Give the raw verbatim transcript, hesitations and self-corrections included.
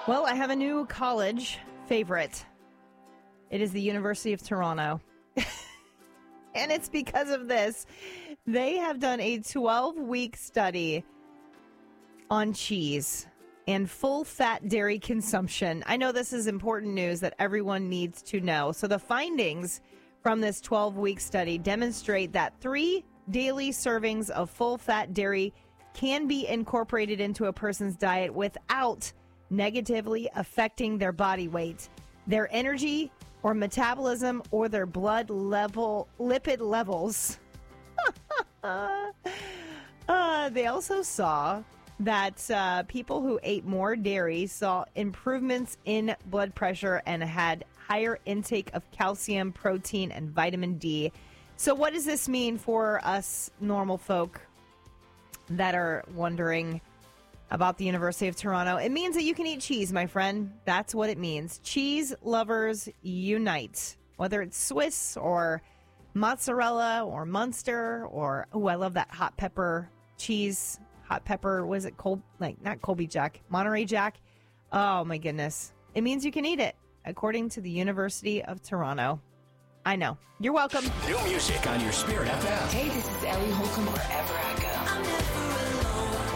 Well, I have a new college favorite. It is the University of Toronto. And it's because of this. They have done a twelve-week study on cheese and full-fat dairy consumption. I know this is important news that everyone needs to know. So the findings from this twelve-week study demonstrate that three daily servings of full-fat dairy can be incorporated into a person's diet without negatively affecting their body weight, their energy or metabolism, or their blood level, lipid levels. uh, they also saw that uh, people who ate more dairy saw improvements in blood pressure and had higher intake of calcium, protein, and vitamin D. So what does this mean for us normal folk that are wondering about the University of Toronto? It means that you can eat cheese, my friend. That's what it means. Cheese lovers unite. Whether it's Swiss or mozzarella or Munster or, oh, I love that hot pepper cheese. Hot pepper, was it Col- like not Colby Jack, Monterey Jack? Oh my goodness. It means you can eat it, according to the University of Toronto. I know. You're welcome. New music on your Spirit F M. Hey, this is Ellie Holcomb wherever I go. I'm never alone.